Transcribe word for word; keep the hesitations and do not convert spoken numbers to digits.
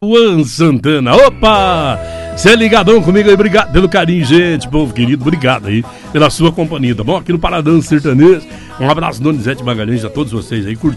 Luan Santana. Opa! Você é ligadão comigo aí, obrigado pelo carinho, gente, povo querido, obrigado aí pela sua companhia, tá bom? Aqui no Paradão Sertanejo. Um abraço, Donizete Magalhães, a todos vocês aí, curtindo.